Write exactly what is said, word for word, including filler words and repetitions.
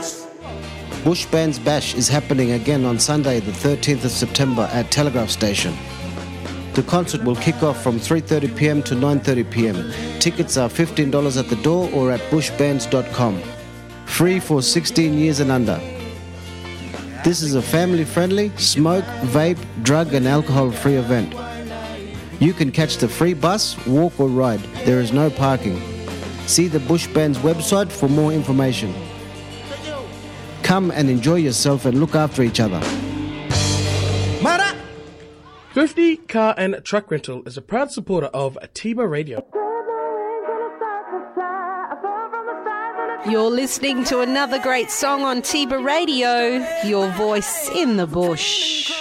Bush Bands Bash is happening again on Sunday the thirteenth of September at Telegraph Station. The concert will kick off from three thirty p m to nine thirty p m. Tickets are fifteen dollars at the door or at bush bands dot com. Free for sixteen years and under. This is a family-friendly, smoke, vape, drug and alcohol-free event. You can catch the free bus, walk or ride. There is no parking. See the Bush Bands website for more information. Come and enjoy yourself and look after each other. fifty Car and Truck Rental is a proud supporter of Tiba Radio. You're listening to another great song on Tiba Radio, your voice in the bush.